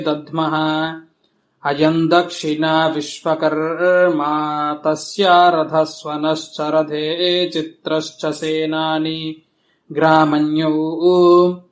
दद्मः अयम् दक्षिणा विश्वकर्मा तस्या रथस्वनश्च रथे चित्रश्च सेनानि ग्रामण्यौ